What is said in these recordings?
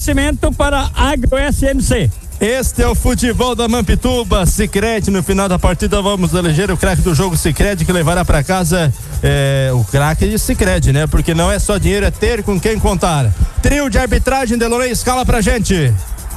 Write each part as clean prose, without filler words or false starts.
oferecimento para AgroSMC. Este é o futebol da Mampituba. Sicredi, no final da partida vamos eleger o craque do jogo Sicredi, que levará para casa o craque de Sicredi, né? Porque não é só dinheiro, é ter com quem contar. Trio de arbitragem, Delonei, escala pra gente.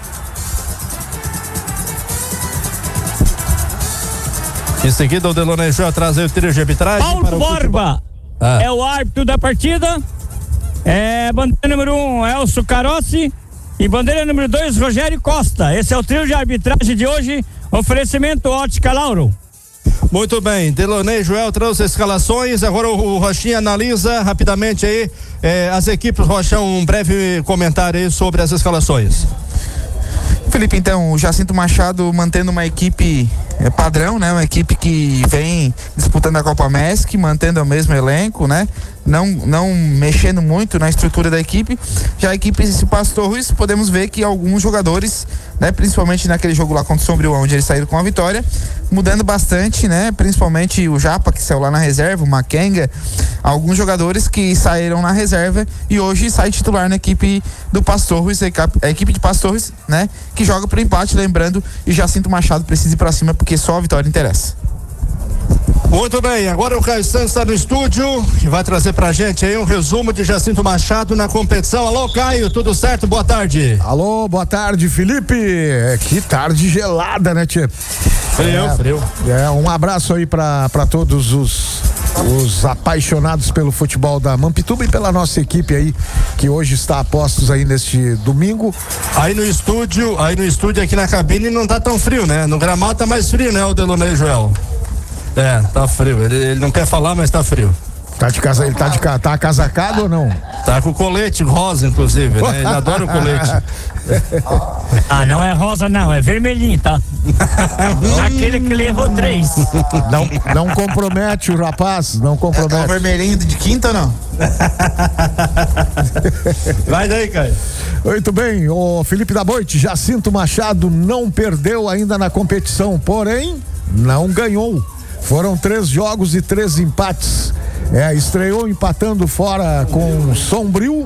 Em seguida o Delonei Joel traz aí o trio de arbitragem. Paulo Borba é o árbitro da partida. Bandeira número 1, Elcio Carossi. E bandeira número 2, Rogério Costa. Esse é o trio de arbitragem de hoje. Oferecimento Ótica Lauro. Muito bem, Delonei Joel trouxe as escalações. Agora o Rochinha analisa rapidamente aí as equipes. Rochão, um breve comentário aí sobre as escalações. Felipe, então, o Jacinto Machado mantendo uma equipe padrão, né? Uma equipe que vem disputando a Copa MESC, mantendo o mesmo elenco, né? Não mexendo muito na estrutura da equipe. Já a equipe de Passo Torres, podemos ver que alguns jogadores, né? Principalmente naquele jogo lá contra o Sombrio, onde eles saíram com a vitória, mudando bastante, né? Principalmente o Japa, que saiu lá na reserva, o Makenga, alguns jogadores que saíram na reserva e hoje sai titular na equipe do Passo Torres, a equipe de Passo Torres, né? Que joga pro empate, lembrando, e Jacinto Machado precisa ir pra cima, porque só a vitória interessa. Muito bem, agora o Caio Santos está no estúdio e vai trazer pra gente aí um resumo de Jacinto Machado na competição. Alô, Caio, tudo certo? Boa tarde. Alô, boa tarde, Felipe. Que tarde gelada, né, tchê? Frio. Um abraço aí pra todos os apaixonados pelo futebol da Mampituba e pela nossa equipe aí, que hoje está a postos aí neste domingo. Aí no estúdio aqui na cabine não tá tão frio, né? No gramado tá mais frio, né, o Delonei Joel? Tá frio. Ele não quer falar, mas tá frio. Tá de casa, ele tá casacado ou não? Tá com colete rosa, inclusive, né? Ele adora o colete. Não é rosa não, é vermelhinho, tá? Aquele que levou 3. Não compromete o rapaz, não compromete. É o vermelhinho de quinta ou não? Vai daí, Caio. Muito bem, o Felipe da Boite, Jacinto Machado não perdeu ainda na competição, porém não ganhou. Foram 3 jogos e 3 empates. Estreou empatando fora com Sombrio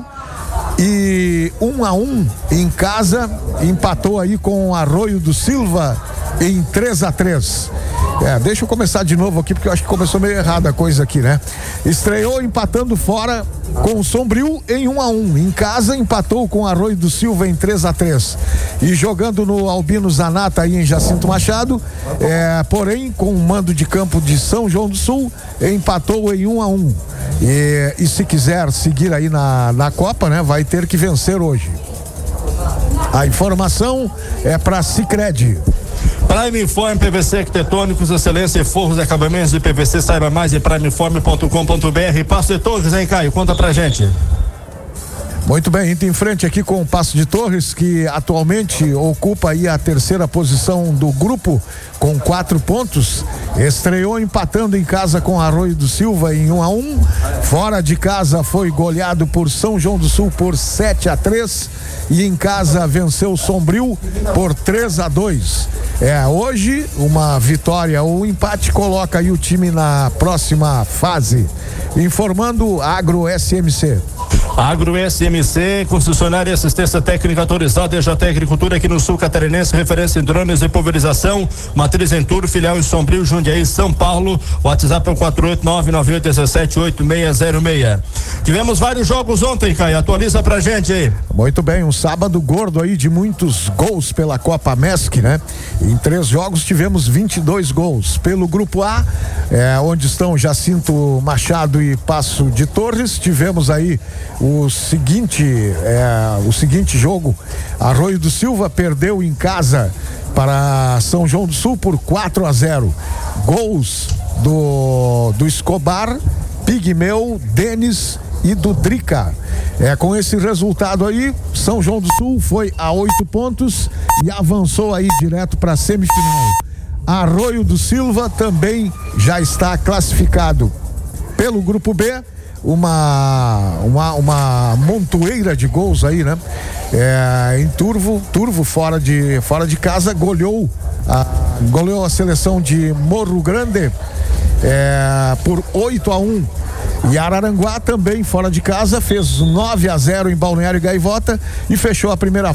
e 1-1 em casa, empatou aí com Arroio do Silva em 3-3. Deixa eu começar de novo aqui, porque eu acho que começou meio errado a coisa aqui, né? Estreou empatando fora com o Sombrio em 1-1. Em casa empatou com Arroio do Silva em 3-3. E jogando no Albino Zanata aí em Jacinto Machado, porém com o mando de campo de São João do Sul, empatou em 1-1. E se quiser seguir aí na Copa, né? Vai ter que vencer hoje. A informação é para Sicredi. Prime Informe, PVC arquitetônicos, excelência e forros e acabamentos de PVC. Saiba mais em primeinforme.com.br. Passo de Torres, hein, Caio? Conta pra gente. Muito bem, indo em frente aqui com o Passo de Torres, que atualmente ocupa aí a 3ª posição do grupo com 4 pontos. Estreou empatando em casa com Arroio do Silva em 1-1. Fora de casa foi goleado por São João do Sul por 7-3 e em casa venceu o Sombrio por 3-2. Hoje uma vitória ou empate coloca aí o time na próxima fase. Informando AgroSMC. AgroSMC, concessionária e assistência técnica autorizada, EJ Agricultura aqui no Sul Catarinense, referência em drones e pulverização, matriz em Touro, filial em Sombrio, Jundiaí, São Paulo. O WhatsApp é o 48998178606. Tivemos vários jogos ontem, Caio, atualiza pra gente aí. Muito bem, um sábado gordo aí de muitos gols pela Copa MESC, né? Em 3 jogos tivemos 22 gols. Pelo grupo A, onde estão Jacinto Machado e Passo de Torres, tivemos aí o seguinte jogo. Arroio do Silva perdeu em casa para São João do Sul por 4-0. Gols do Escobar, Pigmeu, Denis e do Drica. Com esse resultado aí, São João do Sul foi a 8 pontos e avançou aí direto para a semifinal. Arroio do Silva também já está classificado. Pelo grupo B, uma montoeira de gols aí, né? Em Turvo fora de casa goleou a seleção de Morro Grande por 8-1. E Araranguá também fora de casa fez 9-0 em Balneário Gaivota e fechou a primeira